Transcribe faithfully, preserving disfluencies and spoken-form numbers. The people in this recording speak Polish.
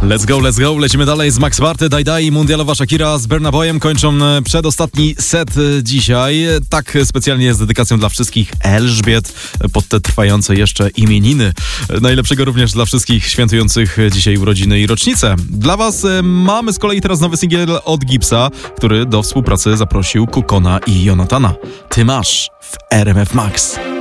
Let's go, let's go, lecimy dalej z Max Barty, Daj Daj i mundialowa Shakira z Burna Boyem kończą przedostatni set dzisiaj. Tak specjalnie z dedykacją dla wszystkich Elżbiet pod te trwające jeszcze imieniny. Najlepszego również dla wszystkich świętujących dzisiaj urodziny i rocznice. Dla was mamy z kolei teraz nowy singiel od Gipsa, który do współpracy zaprosił Kukona i Jonathana. Ty masz w R M F Max.